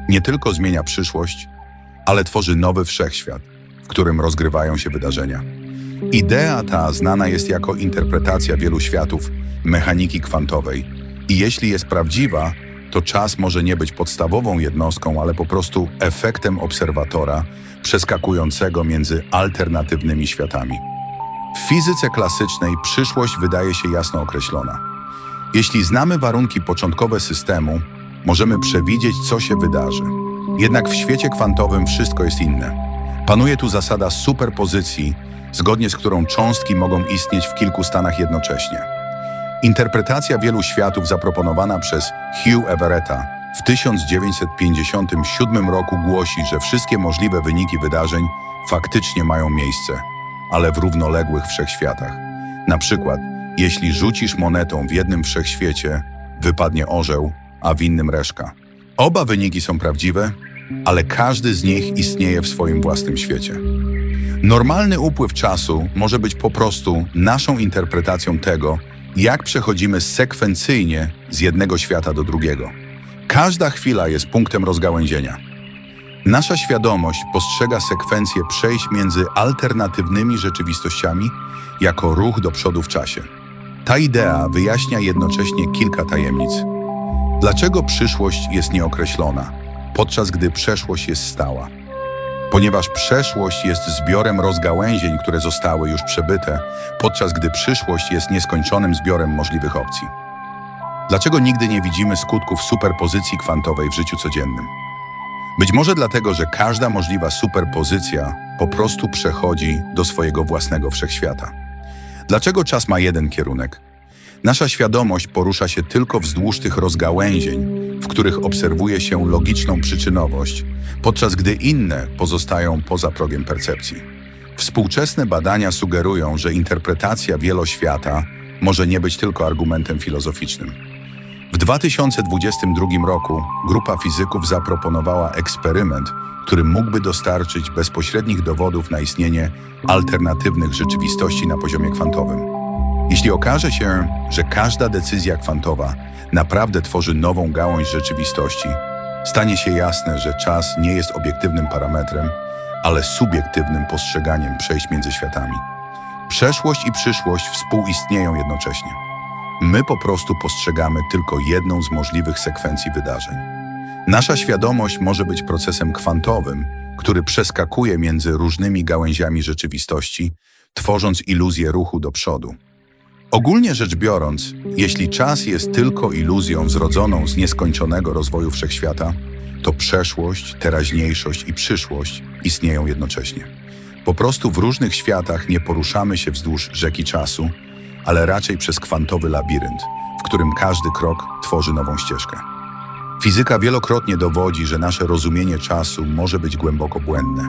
nie tylko zmienia przyszłość, ale tworzy nowy wszechświat, w którym rozgrywają się wydarzenia. Idea ta znana jest jako interpretacja wielu światów mechaniki kwantowej i jeśli jest prawdziwa, to czas może nie być podstawową jednostką, ale po prostu efektem obserwatora przeskakującego między alternatywnymi światami. W fizyce klasycznej przyszłość wydaje się jasno określona. Jeśli znamy warunki początkowe systemu, możemy przewidzieć, co się wydarzy. Jednak w świecie kwantowym wszystko jest inne. Panuje tu zasada superpozycji, zgodnie z którą cząstki mogą istnieć w kilku stanach jednocześnie. Interpretacja wielu światów zaproponowana przez Hugh Everetta w 1957 roku głosi, że wszystkie możliwe wyniki wydarzeń faktycznie mają miejsce, ale w równoległych wszechświatach. Na przykład, jeśli rzucisz monetą w jednym wszechświecie, wypadnie orzeł, a w innym reszka. Oba wyniki są prawdziwe, ale każdy z nich istnieje w swoim własnym świecie. Normalny upływ czasu może być po prostu naszą interpretacją tego, jak przechodzimy sekwencyjnie z jednego świata do drugiego. Każda chwila jest punktem rozgałęzienia. Nasza świadomość postrzega sekwencję przejść między alternatywnymi rzeczywistościami jako ruch do przodu w czasie. Ta idea wyjaśnia jednocześnie kilka tajemnic. Dlaczego przyszłość jest nieokreślona, podczas gdy przeszłość jest stała? Ponieważ przeszłość jest zbiorem rozgałęzień, które zostały już przebyte, podczas gdy przyszłość jest nieskończonym zbiorem możliwych opcji. Dlaczego nigdy nie widzimy skutków superpozycji kwantowej w życiu codziennym? Być może dlatego, że każda możliwa superpozycja po prostu przechodzi do swojego własnego wszechświata. Dlaczego czas ma jeden kierunek? Nasza świadomość porusza się tylko wzdłuż tych rozgałęzień, w których obserwuje się logiczną przyczynowość, podczas gdy inne pozostają poza progiem percepcji. Współczesne badania sugerują, że interpretacja wieloświata może nie być tylko argumentem filozoficznym. W 2022 roku grupa fizyków zaproponowała eksperyment, który mógłby dostarczyć bezpośrednich dowodów na istnienie alternatywnych rzeczywistości na poziomie kwantowym. Jeśli okaże się, że każda decyzja kwantowa naprawdę tworzy nową gałąź rzeczywistości, stanie się jasne, że czas nie jest obiektywnym parametrem, ale subiektywnym postrzeganiem przejść między światami. Przeszłość i przyszłość współistnieją jednocześnie. My po prostu postrzegamy tylko jedną z możliwych sekwencji wydarzeń. Nasza świadomość może być procesem kwantowym, który przeskakuje między różnymi gałęziami rzeczywistości, tworząc iluzję ruchu do przodu. Ogólnie rzecz biorąc, jeśli czas jest tylko iluzją zrodzoną z nieskończonego rozwoju wszechświata, to przeszłość, teraźniejszość i przyszłość istnieją jednocześnie. Po prostu w różnych światach nie poruszamy się wzdłuż rzeki czasu, ale raczej przez kwantowy labirynt, w którym każdy krok tworzy nową ścieżkę. Fizyka wielokrotnie dowodzi, że nasze rozumienie czasu może być głęboko błędne.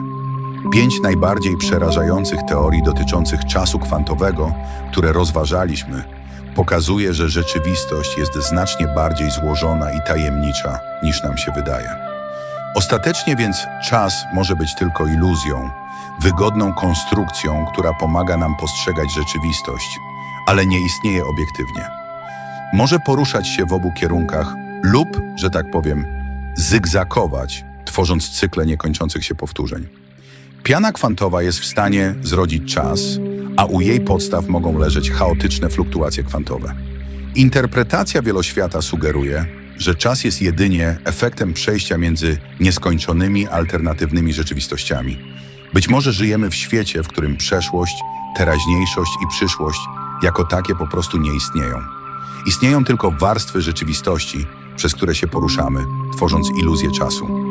5 najbardziej przerażających teorii dotyczących czasu kwantowego, które rozważaliśmy, pokazuje, że rzeczywistość jest znacznie bardziej złożona i tajemnicza, niż nam się wydaje. Ostatecznie więc czas może być tylko iluzją, wygodną konstrukcją, która pomaga nam postrzegać rzeczywistość, ale nie istnieje obiektywnie. Może poruszać się w obu kierunkach lub, że tak powiem, zygzakować, tworząc cykle niekończących się powtórzeń. Piana kwantowa jest w stanie zrodzić czas, a u jej podstaw mogą leżeć chaotyczne fluktuacje kwantowe. Interpretacja wieloświata sugeruje, że czas jest jedynie efektem przejścia między nieskończonymi alternatywnymi rzeczywistościami. Być może żyjemy w świecie, w którym przeszłość, teraźniejszość i przyszłość jako takie po prostu nie istnieją. Istnieją tylko warstwy rzeczywistości, przez które się poruszamy, tworząc iluzję czasu.